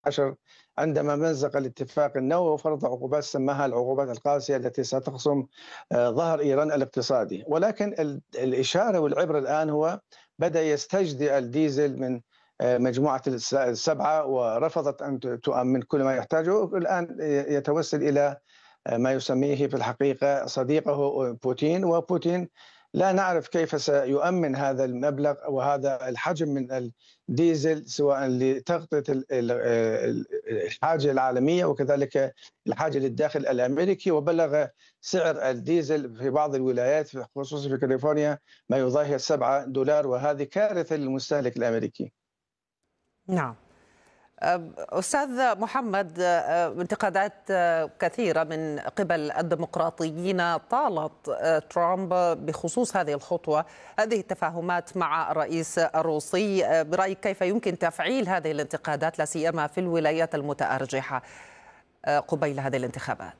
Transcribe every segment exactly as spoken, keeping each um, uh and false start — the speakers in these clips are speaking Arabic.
عشر عندما مزق الاتفاق النووي وفرض عقوبات سماها العقوبات القاسية التي ستخصم آه، ظهر إيران الاقتصادي. ولكن ال- الإشارة والعبرة الآن هو بدأ يستجدي الديزل من آه، مجموعة الس- السبعة، ورفضت أن ت- تؤمن كل ما يحتاجه. الآن يتوسل إلى ما يسميه في الحقيقة صديقه بوتين، وبوتين لا نعرف كيف سيؤمن هذا المبلغ وهذا الحجم من الديزل، سواء لتغطية ال- ال- ال- الحاجة العالمية وكذلك الحاجة للداخل الأمريكي. وبلغ سعر الديزل في بعض الولايات خصوصا في كاليفورنيا ما يضاهي سبعة دولار، وهذه كارثة للمستهلك الأمريكي. نعم. أستاذ محمد، آه، انتقادات آه، كثيرة من قبل الديمقراطيين طالت آه، ترامب بخصوص هذه الخطوة، هذه التفاهمات مع الرئيس الروسي. آه، برأيك كيف يمكن تفعيل هذه الانتقادات لا سيما في الولايات المتأرجحة آه، قبيل هذه الانتخابات؟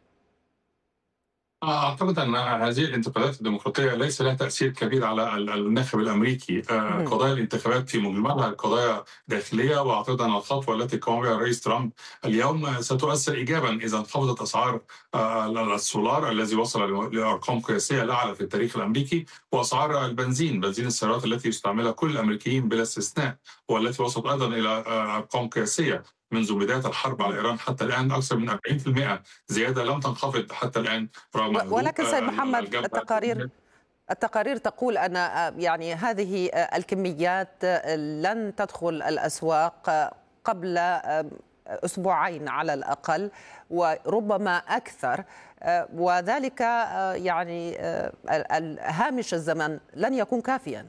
أعتقد أن هذه الانتقادات الديمقراطية ليس لها تأثير كبير على ال- الناخب الأمريكي. آه، مهم. قضايا الانتخابات في مجملها قضايا داخلية، وأعتقد أن الخطوة التي قام بها الرئيس ترامب اليوم ستؤثر إيجابا إذا انخفضت أسعار آه، ال- السولار الذي وصل لأرقام قياسية لا أعلى في التاريخ الأمريكي، وأسعار البنزين، بنزين السيارات التي يستعملها كل الأمريكيين بلا استثناء، والتي وصلت أيضا إلى آه، أرقام قياسية منذ بداية الحرب على إيران حتى الآن، أكثر من أربعين بالمئة زيادة لم تنخفض حتى الآن رغم و- هدوء ولكن سيد آه، ال- محمد، الجبهة. التقارير التقارير تقول أن آه، يعني هذه آه، الكميات آه، لن تدخل الأسواق آه، قبل آه، أسبوعين على الأقل، وربما أكثر. آه، وذلك آه، يعني آه، ال- ال- هامش الزمن لن يكون كافيا.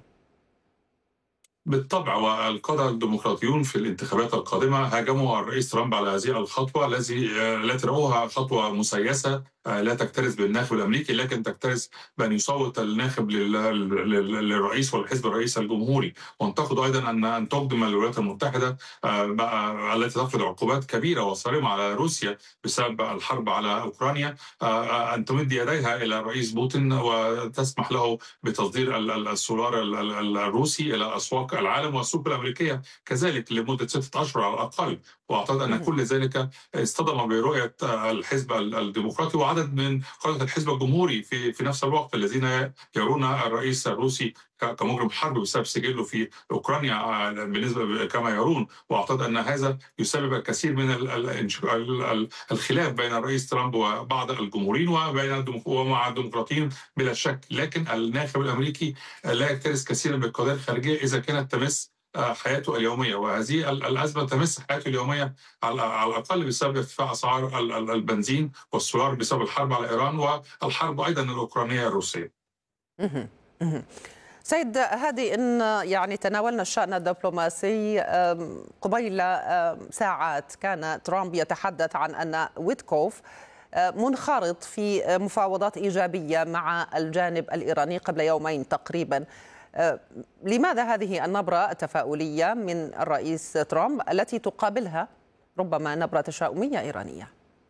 بالطبع، والقادة الديمقراطيون في الانتخابات القادمة هاجموا الرئيس ترامب على هذه الخطوة التي التي رأوها خطوة مسيسة آه، لا تكترث بالناخب الأمريكي، لكن تكترث بأن يصوت الناخب لل- لل- للرئيس والحزب الرئيس الجمهوري. وانتقدوا أيضا أن أن تقدم الولايات المتحدة آه، بقى- التي تفرض عقوبات كبيرة وصارمة على روسيا بسبب الحرب على أوكرانيا، آه، آه، أن تمد يديها إلى الرئيس بوتين وتسمح له بتصدير ال- ال- السولار ال- ال- الروسي إلى أسواق العالم والسوق الأمريكية كذلك لمدة ستة أشهر على الأقل. وأعتقد أن مهم. كل ذلك اصطدم برؤية الحزب الديمقراطي وعدد من قادة الحزب الجمهوري في في نفس الوقت، الذين يرون الرئيس الروسي ك- كمجرم حرب بسبب سجله في أوكرانيا آه، بالنسبة كما يرون. وأعتقد أن هذا يسبب الكثير من ال- ال- ال- ال- الخلاف بين الرئيس ترامب وبعض الجمهوريين وبين الديمق- ومع الديمقراطيين بلا شك. لكن الناخب الأمريكي لا يكترث كثيرا بالقضايا الخارجية إذا كانت تمس آه، حياته اليومية، وهذه ال- الأزمة تمس حياته اليومية على على الأقل بسبب ارتفاع أسعار ال- ال- البنزين والسولار بسبب الحرب على إيران والحرب أيضا الأوكرانية الروسية. مهم. مهم. سيد هادي، إن يعني تناولنا الشأن الدبلوماسي. أم، قبيل أم، ساعات كان ترامب يتحدث عن أن ويتكوف أم، منخرط في مفاوضات إيجابية مع الجانب الإيراني قبل يومين تقريبا. أم، لماذا هذه النبرة التفاؤلية من الرئيس ترامب التي تقابلها ربما نبرة تشاؤمية إيرانية؟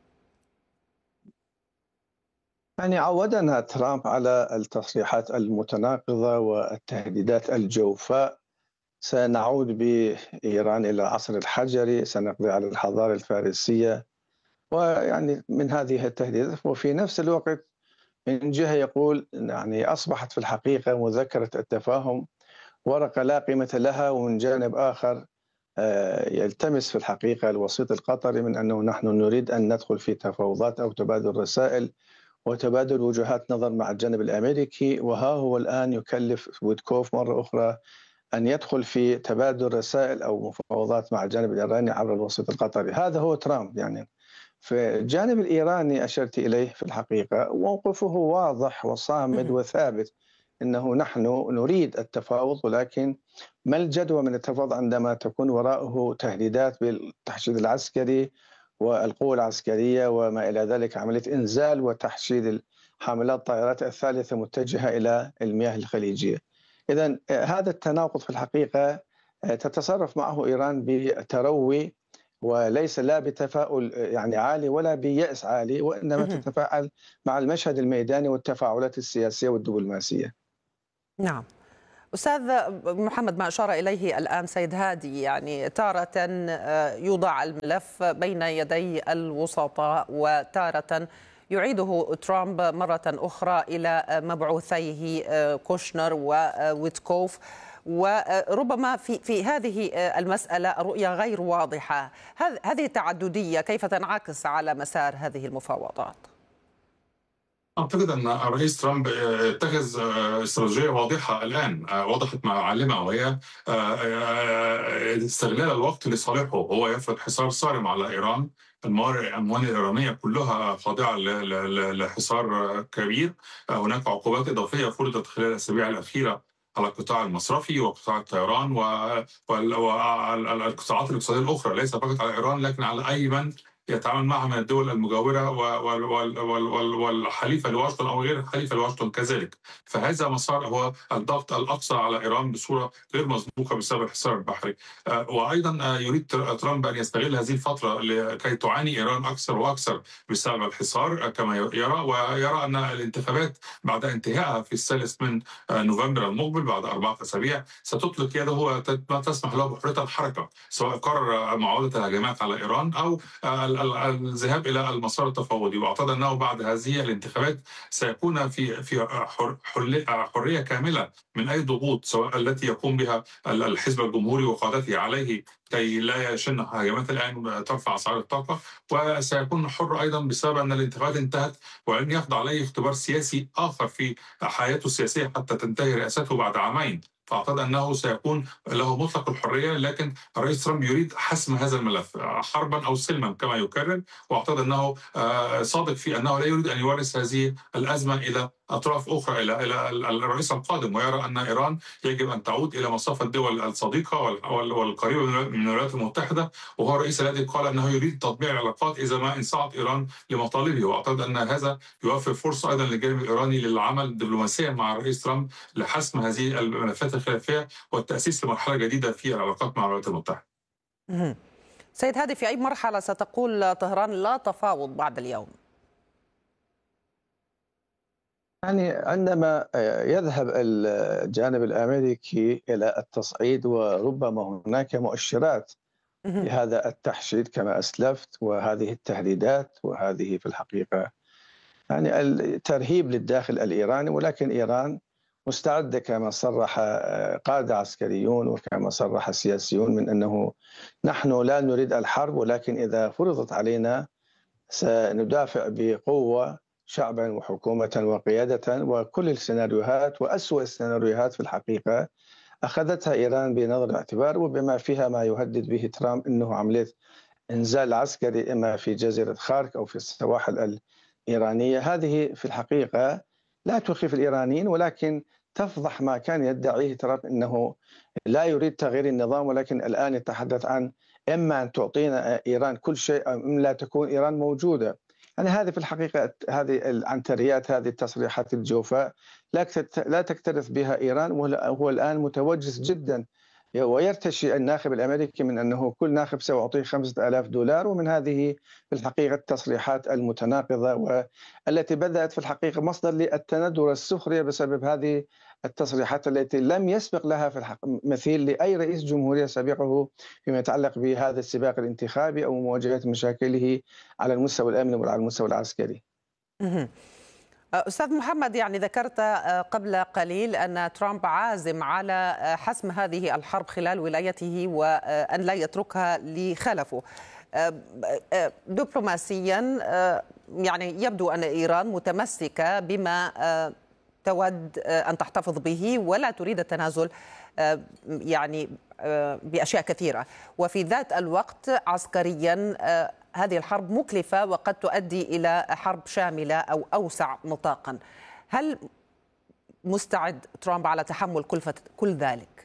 يعني عودنا ترامب على التصريحات المتناقضة والتهديدات الجوفاء. سنعود بإيران إلى العصر الحجري، سنقضي على الحضارة الفارسية، ويعني من هذه التهديدات. وفي نفس الوقت من جهة يقول يعني أصبحت في الحقيقة مذكرة التفاهم ورقة لا قيمة لها، ومن جانب آخر آه، يلتمس في الحقيقة الوسيط القطري من أنه نحن نريد أن ندخل في تفاوضات أو تبادل رسائل وتبادل وجهات نظر مع الجانب الأمريكي. وها هو الآن يكلف ويتكوف مرة أخرى أن يدخل في تبادل رسائل أو مفاوضات مع الجانب الإيراني عبر الوسيط القطري. هذا هو ترامب. يعني في الجانب الإيراني أشرت إليه في الحقيقة موقفه واضح وصامد مهم. وثابت، إنه نحن نريد التفاوض، ولكن ما الجدوى من التفاوض عندما تكون وراءه تهديدات بالتحشيد العسكري والقوة العسكرية وما إلى ذلك، عملية إنزال وتحشيد حاملات الطائرات الثالثة متجهة إلى المياه الخليجية. إذا هذا التناقض في الحقيقة تتصرف معه إيران بتروي، وليس لا بتفاؤل يعني عالي ولا بيأس عالي، وإنما مهم. تتفاعل مع المشهد الميداني والتفاعلات السياسية والدبلوماسية. نعم. أستاذ محمد، ما أشار إليه الآن سيد هادي، يعني تارة يوضع الملف بين يدي الوسطاء وتارة يعيده ترامب مرة أخرى إلى مبعوثيه كوشنر وويتكوف، وربما في في هذه المسألة الرؤية غير واضحة. هذه التعددية كيف تنعكس على مسار هذه المفاوضات؟ أعتقد أن الرئيس ترامب اتخذ استراتيجية واضحة الآن، وضحت معالمها، وهي استغلال الوقت لصالحه. هو يفرض حصار صارم على إيران. الأموال الإيرانية كلها خاضعة لحصار كبير. هناك عقوبات إضافية فرضت خلال الأسابيع الأخيرة على القطاع المصرفي وقطاع الطيران والقطاعات الاقتصادية الأخرى، ليس فقط على إيران لكن على أي من يتعامل معها من الدول المجاورة والحليفة لواشنطن أو غير الحليفة لواشنطن كذلك. فهذا مسار هو الضغط الأقصى على إيران بصورة غير مسبوقة بسبب الحصار البحري. وأيضا يريد ترامب أن يستغل هذه الفترة لكي تعاني إيران أكثر وأكثر بسبب الحصار كما يرى، ويرى أن الانتخابات بعد انتهائها في الثالث من نوفمبر المقبل بعد أربعة أسابيع ستطلق يده وتسمح له بحرية الحركة، سواء قرر معاودة الهجمات على إيران أو الذهاب الى المسار التفاوضي. واعتقد انه بعد هذه الانتخابات سيكون في في حريه كامله من اي ضغوط سواء التي يقوم بها الحزب الجمهوري وقادته عليه كي لا يشن هجمات الان ترفع اسعار الطاقه، وسيكون حر ايضا بسبب ان الانتخابات انتهت ولن يخضع عليه اختبار سياسي اخر في حياته السياسيه حتى تنتهي رئاسته بعد عامين. فأعتقد أنه سيكون له مطلق الحرية، لكن الرئيس ترامب يريد حسم هذا الملف حربا أو سلما كما يكرر. وأعتقد أنه صادق في أنه لا يريد أن يورث هذه الأزمة إلى أطراف أخرى، إلى إلى الرئيس القادم، ويرى أن إيران يجب أن تعود إلى مصاف الدول الصديقة والقريبة من الولايات المتحدة. وهو الرئيس الذي قال أنه يريد تطبيع العلاقات إذا ما انصاعت إيران لمطالبه. وأعتقد أن هذا يوفر فرصة أيضا للجانب الإيراني للعمل دبلوماسيا مع الرئيس ترامب لحسم هذه الملفات الخلافية والتأسيس لمرحلة جديدة في العلاقات مع الولايات المتحدة. سيد هادي، في أي مرحلة ستقول طهران لا تفاوض بعد اليوم؟ يعني عندما يذهب الجانب الأمريكي إلى التصعيد وربما هناك مؤشرات لهذا التحشيد كما أسلفت، وهذه التهديدات، وهذه في الحقيقة يعني الترهيب للداخل الإيراني، ولكن إيران مستعدة كما صرح قادة عسكريون وكما صرح سياسيون من أنه نحن لا نريد الحرب، ولكن إذا فرضت علينا سندافع بقوة شعبا وحكومة وقيادة. وكل السيناريوهات وأسوأ السيناريوهات في الحقيقة أخذتها إيران بنظر الاعتبار، وبما فيها ما يهدد به ترامب أنه عملية إنزال عسكري إما في جزيرة خارك أو في السواحل الإيرانية. هذه في الحقيقة لا تخيف الإيرانيين، ولكن تفضح ما كان يدعيه ترامب أنه لا يريد تغيير النظام، ولكن الآن يتحدث عن إما أن تعطينا إيران كل شيء أم لا تكون إيران موجودة. يعني هذه في الحقيقة هذه العنتريات، هذه التصريحات الجوفاء لا تكترث بها إيران، وهو الآن متوجس جدا ويرتشي الناخب الأمريكي من أنه كل ناخب سيعطيه خمسة آلاف دولار. ومن هذه في الحقيقة التصريحات المتناقضة والتي بدأت في الحقيقة مصدر للتندر والسخرية بسبب هذه التصريحات التي لم يسبق لها في الحق مثيل لأي رئيس جمهورية سابقه فيما يتعلق بهذا السباق الانتخابي أو مواجهة مشاكله على المستوى الأمني وعلى المستوى العسكري. أستاذ محمد، يعني ذكرت قبل قليل أن ترامب عازم على حسم هذه الحرب خلال ولايته وأن لا يتركها لخلفه. دبلوماسيا يعني يبدو أن إيران متمسكة بما تود أن تحتفظ به ولا تريد التنازل يعني بأشياء كثيرة، وفي ذات الوقت عسكريا هذه الحرب مكلفة وقد تؤدي إلى حرب شاملة أو أوسع نطاقا. هل مستعد ترامب على تحمل كلفة كل ذلك؟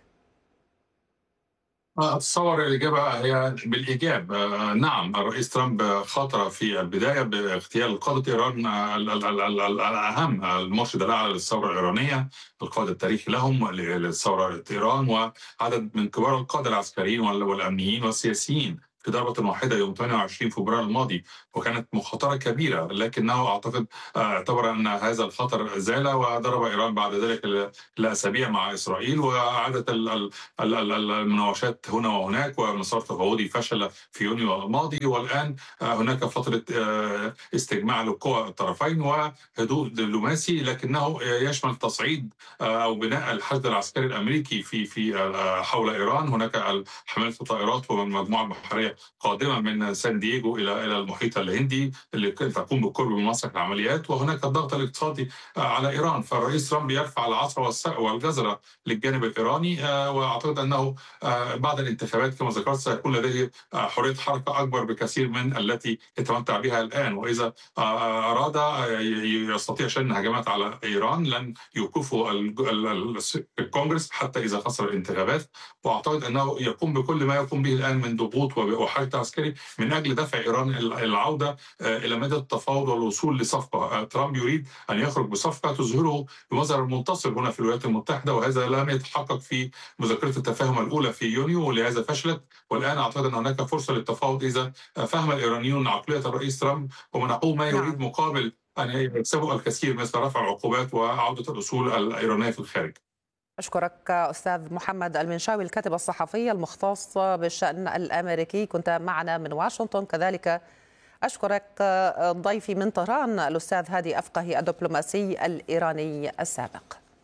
أتصور الإجابة هي بالإيجاب. نعم، الرئيس ترامب خاطر في البداية باغتيال قادة إيران الأهم، المرشد الأعلى للثورة الإيرانية، القائد التاريخي لهم للثورة إيران، وعدد من كبار القادة العسكريين والأمنيين والسياسيين في ضربة واحدة يوم ثمانية وعشرين فبراير الماضي، وكانت مخاطرة كبيرة، لكنه أعتقد اعتبر أن هذا الخطر زال وضرب إيران بعد ذلك لأسابيع مع إسرائيل، وعادت المناوشات هنا وهناك، ومسار تفاوضي فشل في يونيو الماضي، والآن هناك فترة استجماع لقوى الطرفين وهدوء دبلوماسي، لكنه يشمل تصعيد أو بناء الحشد العسكري الأمريكي في في حول إيران. هناك حملة الطائرات والمجموعة البحرية قادمة من سان دييغو إلى إلى المحيط الهندي اللي تقوم بالقرب من مسرح العمليات، وهناك الضغط الاقتصادي على إيران. فالرئيس ترامب يرفع العصا والجزرة للجانب الإيراني، وأعتقد أنه بعد الانتخابات كما ذكرت سيكون لديه حرية حركة أكبر بكثير من التي يتمتع بها الآن، وإذا أراد يستطيع شن هجمات على إيران لن يوقفوا الكونغرس حتى إذا خسر الانتخابات. وأعتقد أنه يقوم بكل ما يقوم به الآن من ضغوط وحركة عسكري من أجل دفع إيران العودة إلى ميدان التفاوض والوصول لصفقة. ترامب يريد أن يخرج بصفقة تظهره بمظهر المنتصر هنا في الولايات المتحدة، وهذا لم يتحقق في مذكرة التفاهم الأولى في يونيو، ولهذا فشلت. والآن أعتقد أن هناك فرصة للتفاوض إذا فهم الإيرانيون عقلية الرئيس ترامب ومنحوه ما يريد مقابل أن يكسبوا الكثير مثل رفع العقوبات وعودة الأصول الإيرانية في الخارج. أشكرك أستاذ محمد المنشاوي الكاتب الصحفي المختص بالشأن الأمريكي، كنت معنا من واشنطن. كذلك أشكرك ضيفي من طهران الأستاذ هادي أفقهي الدبلوماسي الإيراني السابق.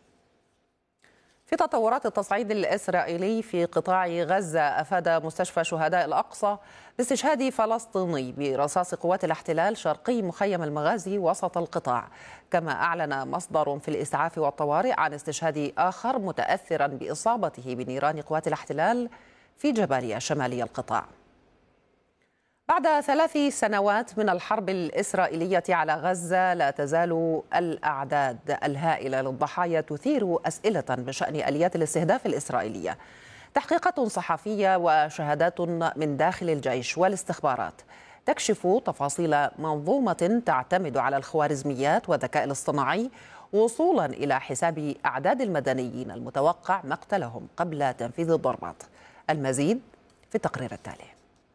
في تطورات التصعيد الإسرائيلي في قطاع غزة، أفاد مستشفى شهداء الأقصى باستشهاد فلسطيني برصاص قوات الاحتلال شرقي مخيم المغازي وسط القطاع. كما أعلن مصدر في الإسعاف والطوارئ عن استشهاد آخر متأثرا بإصابته بنيران قوات الاحتلال في جباليا شمالي القطاع. بعد ثلاث سنوات من الحرب الإسرائيلية على غزة، لا تزال الأعداد الهائلة للضحايا تثير أسئلة بشأن آليات الاستهداف الإسرائيلية. تحقيقات صحفية وشهادات من داخل الجيش والاستخبارات تكشف تفاصيل منظومة تعتمد على الخوارزميات والذكاء الاصطناعي وصولا إلى حساب أعداد المدنيين المتوقع مقتلهم قبل تنفيذ الضربات. المزيد في التقرير التالي.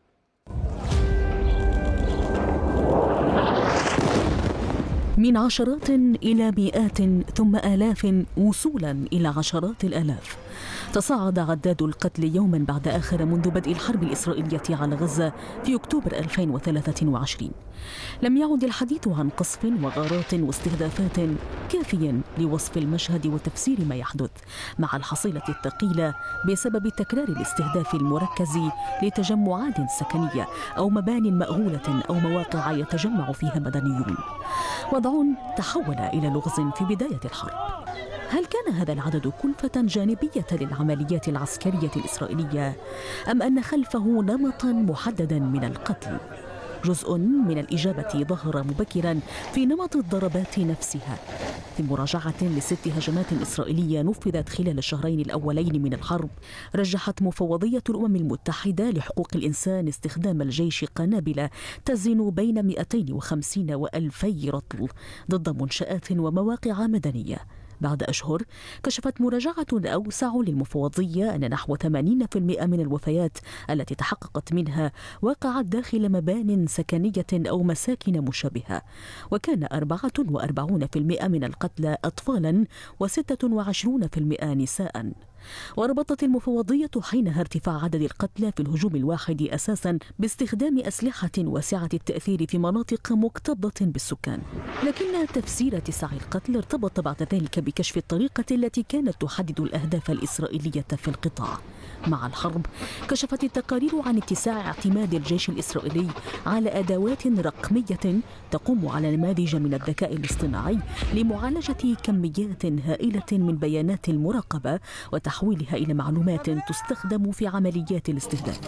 من عشرات إلى مئات ثم آلاف وصولا إلى عشرات الآلاف، تصاعد عداد القتل يوما بعد آخر منذ بدء الحرب الإسرائيلية على غزة في أكتوبر ألفين وثلاثة وعشرين. لم يعد الحديث عن قصف وغارات واستهدافات كافيا لوصف المشهد وتفسير ما يحدث، مع الحصيلة الثقيلة بسبب تكرار الاستهداف المركز لتجمعات سكنية أو مبان مأهولة أو مواقع يتجمع فيها مدنيون. وضع تحول إلى لغز في بداية الحرب. هل كان هذا العدد كلفة جانبية للعمليات العسكرية الإسرائيلية، أم أن خلفه نمطا محددا من القتل؟ جزء من الإجابة ظهر مبكرا في نمط الضربات نفسها. في مراجعة لست هجمات إسرائيلية نفذت خلال الشهرين الأولين من الحرب، رجحت مفوضية الأمم المتحدة لحقوق الإنسان استخدام الجيش قنابل تزن بين مئتين وخمسين وألفي رطل ضد منشآت ومواقع مدنية. بعد أشهر كشفت مراجعة أوسع للمفوضية أن نحو ثمانين بالمئة من الوفيات التي تحققت منها وقعت داخل مبان سكنية أو مساكن مشابهة، وكان أربعة وأربعين بالمئة من القتلى أطفالا وستة وعشرين بالمئة نساء. وربطت المفوضية حينها ارتفاع عدد القتلى في الهجوم الواحد أساسا باستخدام أسلحة واسعة التأثير في مناطق مكتظة بالسكان، لكن تفسير اتساع القتل ارتبط بعد ذلك بكشف الطريقة التي كانت تحدد الأهداف الإسرائيلية في القطاع. مع الحرب كشفت التقارير عن اتساع اعتماد الجيش الإسرائيلي على أدوات رقمية تقوم على نماذج من الذكاء الاصطناعي لمعالجة كميات هائلة من بيانات المراقبة وتحويلها إلى معلومات تستخدم في عمليات الاستهداف.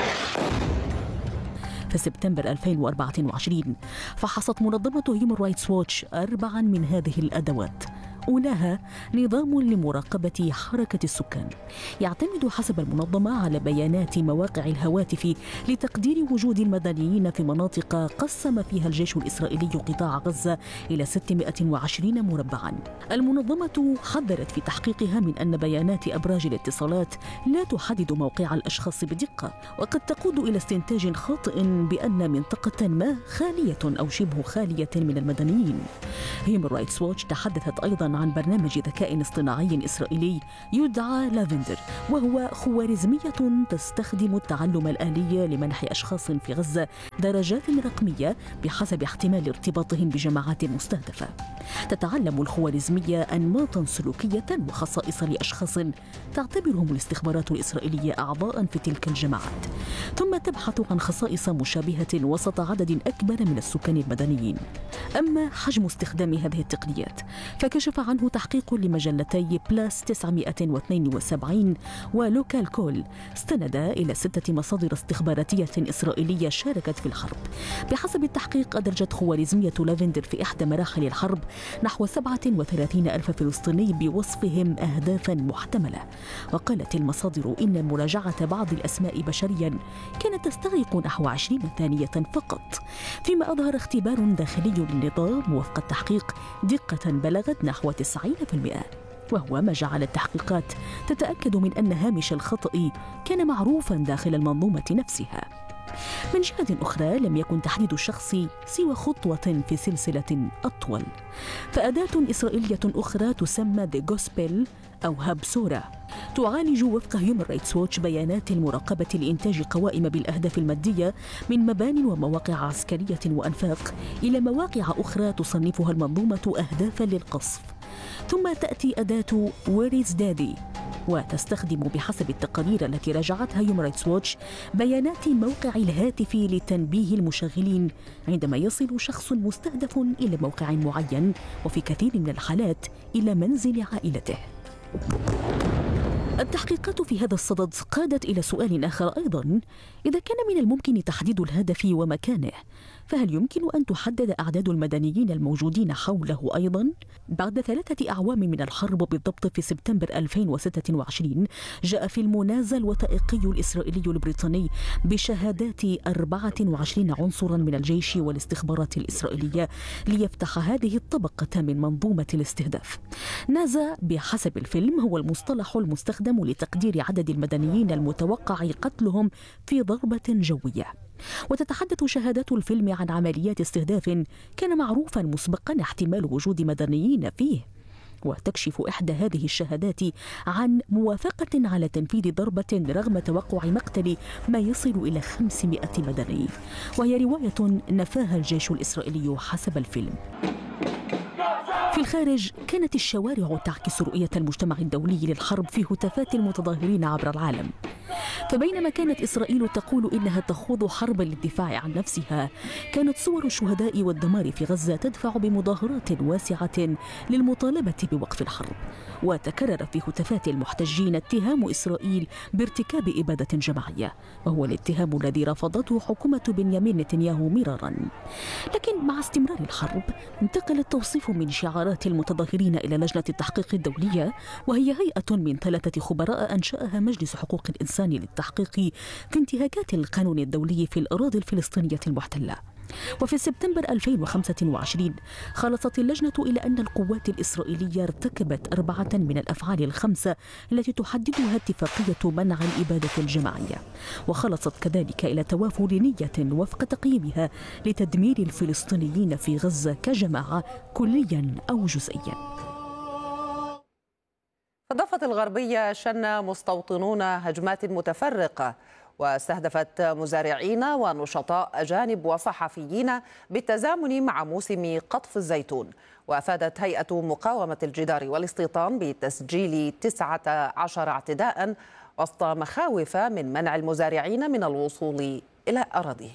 في سبتمبر ألفين وأربعة وعشرين فحصت منظمة هيومن رايتس ووتش أربعا من هذه الأدوات، أولاها نظام لمراقبة حركة السكان يعتمد حسب المنظمة على بيانات مواقع الهواتف لتقدير وجود المدنيين في مناطق قسم فيها الجيش الإسرائيلي قطاع غزة إلى ستمائة وعشرين مربعاً. المنظمة حذرت في تحقيقها من أن بيانات أبراج الاتصالات لا تحدد موقع الأشخاص بدقة، وقد تقود إلى استنتاج خاطئ بأن منطقة ما خالية أو شبه خالية من المدنيين. Human Rights Watch تحدثت أيضاً عن برنامج ذكاء اصطناعي إسرائيلي يدعى لافندر، وهو خوارزمية تستخدم التعلم الآلي لمنح أشخاص في غزة درجات رقمية بحسب احتمال ارتباطهم بجماعات مستهدفة. تتعلم الخوارزمية أنماطاً سلوكية وخصائص لأشخاص تعتبرهم الاستخبارات الإسرائيلية أعضاء في تلك الجماعات، ثم تبحث عن خصائص مشابهة وسط عدد أكبر من السكان المدنيين. أما حجم استخدام هذه التقنيات فكشف عنه تحقيق لمجلتي بلاس تسعمائة واثنين وسبعين ولوكال كول، استند إلى ستة مصادر استخباراتية إسرائيلية شاركت في الحرب. بحسب التحقيق أدرجت خوارزمية لافندر في إحدى مراحل الحرب نحو سبعة وثلاثين ألف فلسطيني بوصفهم أهدافا محتملة، وقالت المصادر إن مراجعة بعض الأسماء بشريا كانت تستغرق نحو عشرين ثانية فقط، فيما أظهر اختبار داخلي للنظام وفق التحقيق دقة بلغت نحو تسعين بالمئة، وهو ما جعل التحقيقات تتأكد من أن هامش الخطأ كان معروفا داخل المنظومة نفسها. من جهة أخرى لم يكن تحديد الشخص سوى خطوة في سلسلة أطول، فأداة إسرائيلية أخرى تسمى The Gospel أو هبسورة تعالج وفق هيومن رايتس ووتش بيانات المراقبة لإنتاج قوائم بالأهداف المادية من مبان ومواقع عسكرية وأنفاق إلى مواقع أخرى تصنفها المنظومة أهدافا للقصف. ثم تأتي أداة Where is Daddy وتستخدم بحسب التقارير التي راجعتها هيومن رايتس ووتش بيانات موقع الهاتف لتنبيه المشغلين عندما يصل شخص مستهدف إلى موقع معين، وفي كثير من الحالات إلى منزل عائلته. التحقيقات في هذا الصدد قادت إلى سؤال آخر أيضاً: إذا كان من الممكن تحديد الهدف ومكانه، فهل يمكن أن تحدد أعداد المدنيين الموجودين حوله أيضاً؟ بعد ثلاثة أعوام من الحرب، بالضبط في سبتمبر ألفين وستة وعشرين، جاء فيلم نازا الوثائقي الإسرائيلي البريطاني بشهادات أربعة وعشرين عنصراً من الجيش والاستخبارات الإسرائيلية ليفتح هذه الطبقة من منظومة الاستهداف. نازا بحسب الفيلم هو المصطلح المستخدم لتقدير عدد المدنيين المتوقع قتلهم في ضربة جوية. وتتحدث شهادات الفيلم عن عمليات استهداف كان معروفا مسبقا احتمال وجود مدنيين فيه، وتكشف إحدى هذه الشهادات عن موافقة على تنفيذ ضربة رغم توقع مقتل ما يصل إلى خمسمائة مدني، وهي رواية نفاها الجيش الإسرائيلي حسب الفيلم. في الخارج كانت الشوارع تعكس رؤية المجتمع الدولي للحرب في هتافات المتظاهرين عبر العالم. فبينما كانت إسرائيل تقول إنها تخوض حربا للدفاع عن نفسها، كانت صور الشهداء والدمار في غزة تدفع بمظاهرات واسعة للمطالبة بوقف الحرب. وتكرر في هتافات المحتجين اتهام إسرائيل بارتكاب إبادة جماعية، وهو الاتهام الذي رفضته حكومة بنيامين نتنياهو مرارا. لكن مع استمرار الحرب انتقل التوصيف من شعارات المتظاهرين إلى لجنة التحقيق الدولية، وهي هيئة من ثلاثة خبراء أنشأها مجلس حقوق الإنسان للتحقيق في انتهاكات القانون الدولي في الأراضي الفلسطينية المحتلة. وفي سبتمبر ألفين وخمسة وعشرين خلصت اللجنة إلى أن القوات الإسرائيلية ارتكبت أربعة من الأفعال الخمسة التي تحددها اتفاقية منع الإبادة الجماعية، وخلصت كذلك إلى توافر نية وفق تقييمها لتدمير الفلسطينيين في غزة كجماعة كليا أو جزئيا. في الضفة الغربية شن مستوطنون هجمات متفرقة واستهدفت مزارعين ونشطاء أجانب وصحفيين بالتزامن مع موسم قطف الزيتون. وأفادت هيئة مقاومة الجدار والاستيطان بتسجيل تسعة عشر اعتداء وسط مخاوف من منع المزارعين من الوصول إلى أراضيهم.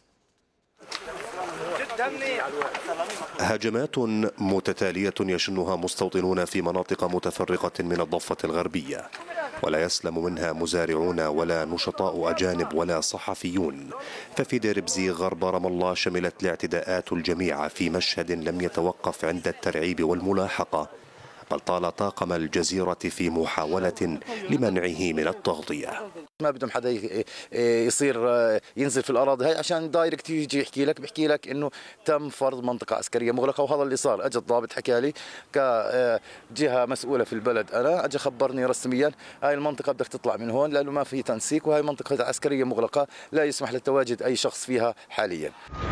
هجمات متتالية يشنها مستوطنون في مناطق متفرقة من الضفة الغربية، ولا يسلم منها مزارعون ولا نشطاء أجانب ولا صحفيون. ففي دير بزيغ غرب رام الله شملت الاعتداءات الجميع في مشهد لم يتوقف عند الترعيب والملاحقة، بل طال طاقم الجزيرة في محاولة لمنعه من التغطية. ما بدهم حدا يصير ينزل في الأراضي هاي عشان دايركت يجي يحكي لك بيحكي لك إنه تم فرض منطقة عسكرية مغلقة، وهذا اللي صار. أجى الضابط حكى لي كجهة مسؤولة في البلد، أنا أجى خبرني رسميا هاي المنطقة بدك تطلع من هون لأنه ما في تنسيق، وهي منطقة عسكرية مغلقة لا يسمح لتواجد أي شخص فيها حاليا.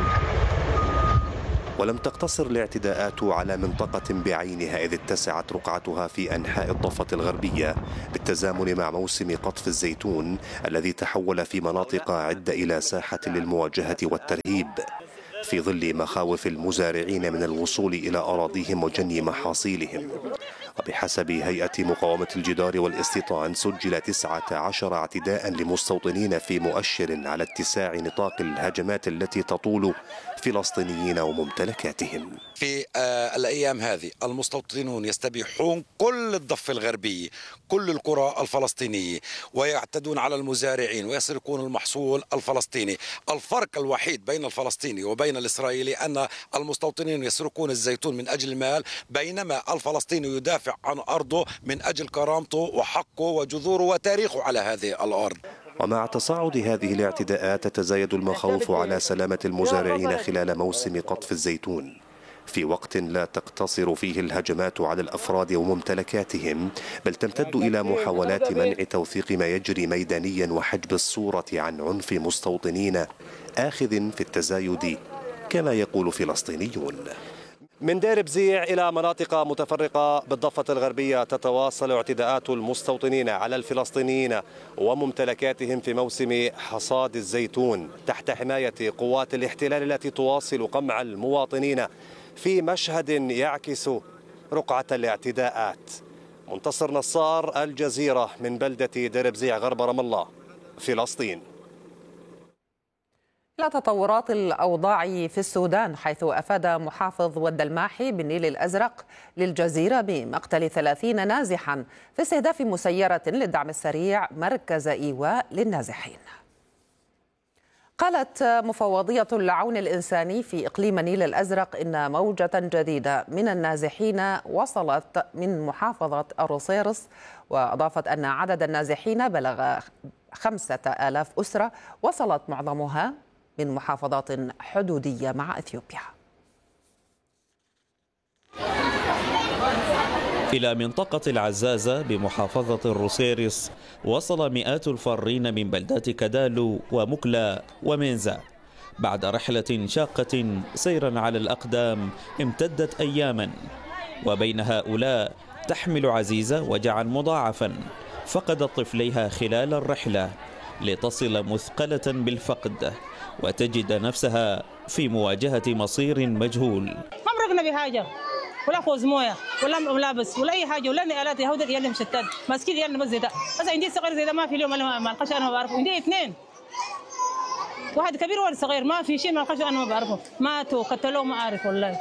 ولم تقتصر الاعتداءات على منطقة بعينها، إذ اتسعت رقعتها في أنحاء الضفة الغربية بالتزامن مع موسم قطف الزيتون الذي تحول في مناطق عدة إلى ساحة للمواجهة والترهيب، في ظل مخاوف المزارعين من الوصول إلى أراضيهم وجني محاصيلهم. وبحسب هيئة مقاومة الجدار والاستيطان سجل تسعة عشر اعتداء لمستوطنين في مؤشر على اتساع نطاق الهجمات التي تطول فلسطينيين وممتلكاتهم. في الأيام هذه المستوطنون يستبيحون كل الضفة الغربية، كل القرى الفلسطينية، ويعتدون على المزارعين ويسرقون المحصول الفلسطيني. الفرق الوحيد بين الفلسطيني وبين الإسرائيلي أن المستوطنين يسرقون الزيتون من أجل المال، بينما الفلسطيني يدافع عن أرضه من أجل كرامته وحقه وجذوره وتاريخه على هذه الأرض. ومع تصاعد هذه الاعتداءات تتزايد المخاوف على سلامة المزارعين خلال موسم قطف الزيتون، في وقت لا تقتصر فيه الهجمات على الأفراد وممتلكاتهم، بل تمتد إلى محاولات منع توثيق ما يجري ميدانيا وحجب الصورة عن عنف مستوطنين آخذ في التزايد كما يقول فلسطينيون. من دير بزيع إلى مناطق متفرقة بالضفة الغربية تتواصل اعتداءات المستوطنين على الفلسطينيين وممتلكاتهم في موسم حصاد الزيتون تحت حماية قوات الاحتلال التي تواصل قمع المواطنين في مشهد يعكس رقعة الاعتداءات. منتصر نصار، الجزيرة، من بلدة دير بزيع غرب رام الله، فلسطين. إلى تطورات الأوضاع في السودان، حيث أفاد محافظ والدلماحي بالنيل الأزرق للجزيرة بمقتل ثلاثين نازحا في استهداف مسيرة للدعم السريع مركز إيواء للنازحين. قالت مفوضية العون الإنساني في إقليم النيل الأزرق إن موجة جديدة من النازحين وصلت من محافظة أروسيرس، وأضافت أن عدد النازحين بلغ خمسة آلاف أسرة، وصلت معظمها من محافظات حدودية مع إثيوبيا. إلى منطقة العزازة بمحافظة الروسيرس وصل مئات الفارين من بلدات كدالو ومكلا ومينزا بعد رحلة شاقة سيرا على الأقدام امتدت أياما، وبين هؤلاء تحمل عزيزة وجعا مضاعفا فقدت طفليها خلال الرحلة لتصل مثقلة بالفقد وتجد نفسها في مواجهة مصير مجهول. ما مرقنا بحاجة ولا خوز مويه ولا ملابس ولا اي حاجه ولا نقالات يهود يلا مشتت ماسكين يلا بس زي ده. بس عندي صغير زي ده ما في اليوم ما القش انا ما بعرفه، عندي اثنين واحد كبير وواحد صغير ما في شيء ما القش انا ما بعرفه، ماتوا قتلوه ما اعرف والله.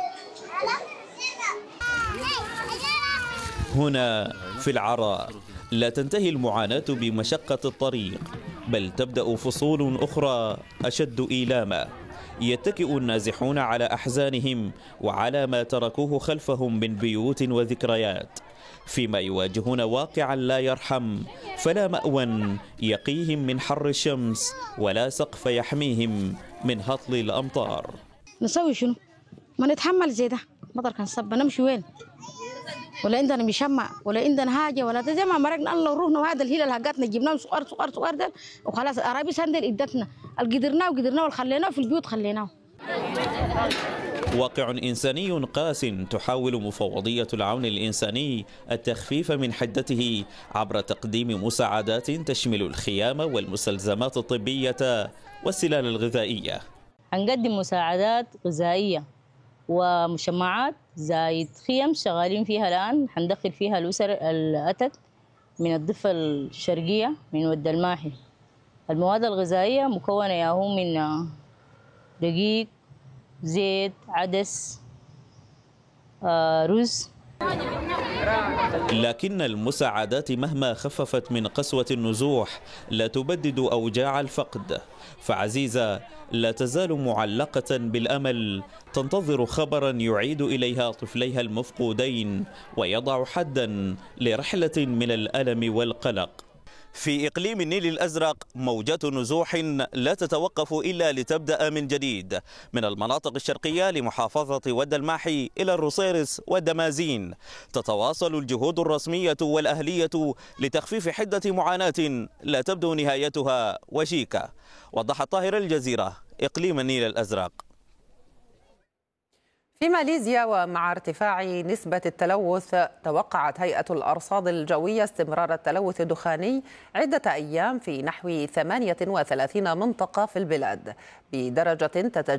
هنا في العراء لا تنتهي المعاناة بمشقة الطريق، بل تبدأ فصول أخرى أشد إيلاما. يتكئ النازحون على أحزانهم وعلى ما تركوه خلفهم من بيوت وذكريات، فيما يواجهون واقعا لا يرحم، فلا مأوى يقيهم من حر الشمس ولا سقف يحميهم من هطل الأمطار. نسوي شنو؟ ما نتحمل زي ده، مطر كان صب نمشي وين؟ ولا عندنا مشمع ولا عندنا حاجه ولا زي ما مرقنا الله روحنا، وهذا الهيله اللي حقتنا جبناه صغار صغار صغار ده وخلاص. اراضي سندل ادتنا القدرناه وقدرناه وخليناه في البيوت خليناه. واقع إنساني قاس تحاول مفوضية العون الإنساني التخفيف من حدته عبر تقديم مساعدات تشمل الخيام والمستلزمات الطبية والسلال الغذائية. هنقدم مساعدات غذائية ومشمعات زايد خيم شغالين فيها الآن، حندخل فيها الأسر الأتت من الضفة الشرقية من ود الماحي. المواد الغذائية مكونة ياهو من دقيق، زيت، عدس، آه، رز. لكن المساعدات مهما خففت من قسوة النزوح لا تبدد أوجاع الفقد، فعزيزة لا تزال معلقة بالأمل تنتظر خبرا يعيد إليها طفليها المفقودين ويضع حدا لرحلة من الألم والقلق. في إقليم النيل الأزرق موجات نزوح لا تتوقف إلا لتبدأ من جديد، من المناطق الشرقية لمحافظة ود الماحي إلى الروسيرس والدمازين. تتواصل الجهود الرسمية والأهلية لتخفيف حدة معاناة لا تبدو نهايتها وشيكة. وضح طاهر، الجزيرة، إقليم النيل الأزرق. في ماليزيا ومع ارتفاع نسبة التلوث توقعت هيئة الأرصاد الجوية استمرار التلوث الدخاني عدة أيام في نحو ثمانية وثلاثين منطقة في البلاد بدرجة تتجاوز